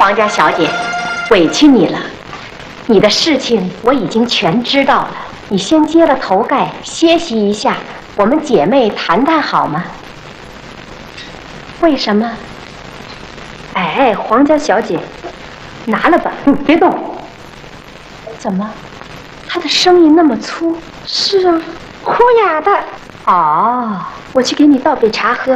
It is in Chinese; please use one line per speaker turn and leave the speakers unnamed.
皇家小姐，委屈你了。你的事情我已经全知道了，你先揭了头盖，歇息一下，我们姐妹谈谈好吗？为什么？哎，皇家小姐，拿了吧，别动。怎么？他的声音那么粗？是啊，哭哑的。哦，我去给你倒杯茶喝。